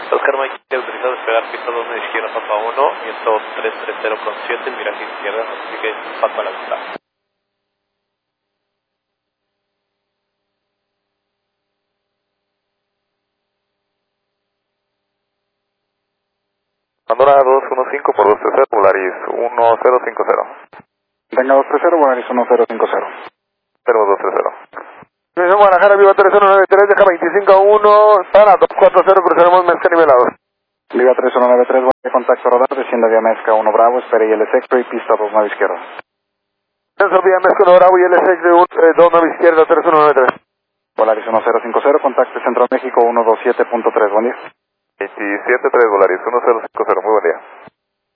Oscar Mike, autorizado a despegar pista 2 de izquierda, Papa 1, viento 330,7, viraje izquierda, notifique Papa a la vista. Pandora 215 por 230, Volaris 1050. Venga, 230, Volaris 1050. 0230. Dirección Guadalajara, Viva 3193, deja 25 a 1, para 240, cruzaremos Mezca nivelados. Viva 3193, buen contacto radar, descienda vía Mezca 1 Bravo, espere ILS X-Ray, pista 29 izquierda. Descenso vía Mezca 1 Bravo y LSX de 29 izquierda, 3193. Volaris 1050, contacte Centro México 127.3, buen día. 273 Volaris 1050, muy buen día.